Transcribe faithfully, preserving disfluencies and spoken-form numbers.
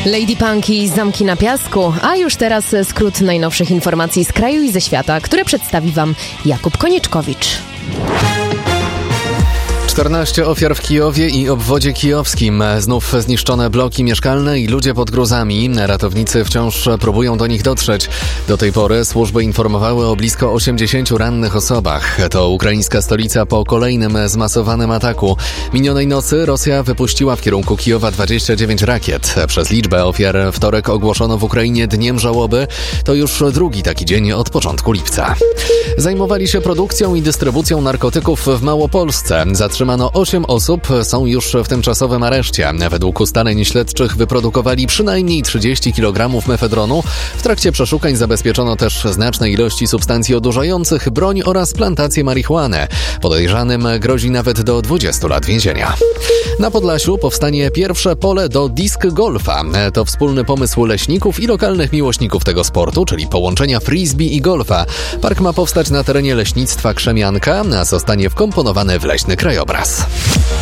Lady Punk i Zamki na Piasku, a już teraz skrót najnowszych informacji z kraju i ze świata, które przedstawi Wam Jakub Konieczkowicz. czternaście ofiar w Kijowie i obwodzie kijowskim. Znów zniszczone bloki mieszkalne i ludzie pod gruzami. Ratownicy wciąż próbują do nich dotrzeć. Do tej pory służby informowały o blisko osiemdziesięciu rannych osobach. To ukraińska stolica po kolejnym zmasowanym ataku. Minionej nocy Rosja wypuściła w kierunku Kijowa dwadzieścia dziewięć rakiet. Przez liczbę ofiar wtorek ogłoszono w Ukrainie dniem żałoby. To już drugi taki dzień od początku lipca. Zajmowali się produkcją i dystrybucją narkotyków w Małopolsce. Zatrzymano osiem osób, są już w tymczasowym areszcie. Według ustaleń śledczych wyprodukowali przynajmniej trzydzieści kilogramów mefedronu. W trakcie przeszukań zabezpieczono też znaczne ilości substancji odurzających, broń oraz plantację marihuany. Podejrzanym grozi nawet do dwudziestu lat więzienia. Na Podlasiu powstanie pierwsze pole do disc golfa. To wspólny pomysł leśników i lokalnych miłośników tego sportu, czyli połączenia frisbee i golfa. Park ma powstać na terenie leśnictwa Krzemianka, a zostanie wkomponowany w leśny krajobraz.